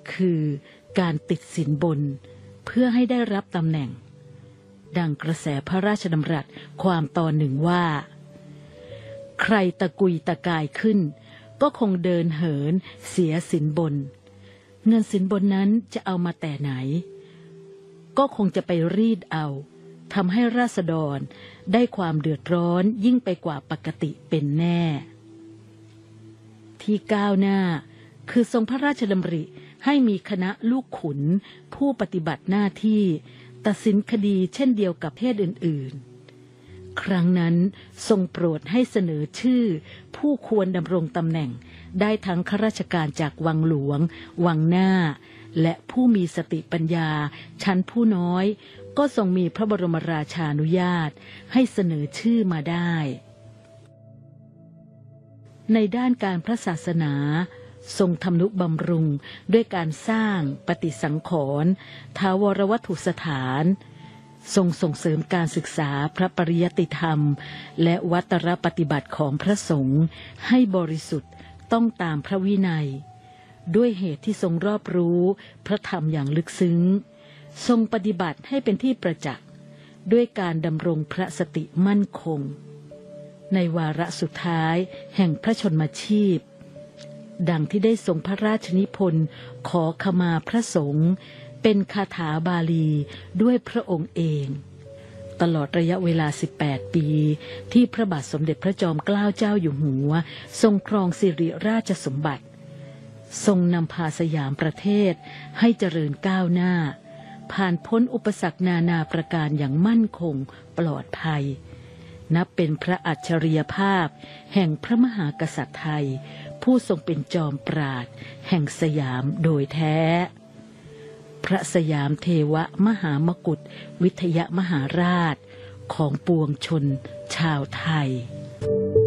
คือการติดสินบนเพื่อให้ได้รับตำแหน่งดังกระแสพระราชดำรัสความตอนหนึ่งว่าใครตะกุยตะกายขึ้นก็คงเดินเหินเสียสินบนเงินสินบนนั้นจะเอามาแต่ไหนก็คงจะไปรีดเอาทำให้ราษฎรได้ความเดือดร้อนยิ่งไปกว่าปกติเป็นแน่ที่ก้าวหน้าคือทรงพระราชดำริให้มีคณะลูกขุนผู้ปฏิบัติหน้าที่ตัดสินคดีเช่นเดียวกับเพศอื่นๆครั้งนั้นทรงโปรดให้เสนอชื่อผู้ควรดำรงตำแหน่งได้ทั้งข้าราชการจากวังหลวงวังหน้าและผู้มีสติปัญญาชั้นผู้น้อยก็ทรงมีพระบรมราชานุญาตให้เสนอชื่อมาได้ในด้านการพระศาสนาทรงทำนุบำรุงด้วยการสร้างปฏิสังขรณ์ถาวรวัตถุสถานทรงส่งเสริมการศึกษาพระปริยัติธรรมและวัตรปฏิบัติของพระสงฆ์ให้บริสุทธิ์ต้องตามพระวินัยด้วยเหตุที่ทรงรอบรู้พระธรรมอย่างลึกซึ้งทรงปฏิบัติให้เป็นที่ประจักษ์ด้วยการดำรงพระสติมั่นคงในวาระสุดท้ายแห่งพระชนมชีพดังที่ได้ทรงพระราชนิพนธ์ขอขมาพระสงฆ์เป็นคาถาบาลีด้วยพระองค์เองตลอดระยะเวลา18 ปีที่พระบาทสมเด็จพระจอมเกล้าเจ้าอยู่หัวทรงครองสิริราชสมบัติทรงนำพาสยามประเทศให้เจริญก้าวหน้าผ่านพ้นอุปสรรคนานาประการอย่างมั่นคงปลอดภัยนับเป็นพระอัจฉริยภาพแห่งพระมหากษัตริย์ไทยผู้ทรงเป็นจอมปราชญ์แห่งสยามโดยแท้พระสยามเทวมหามกุฏวิทยมหาราชของปวงชนชาวไทย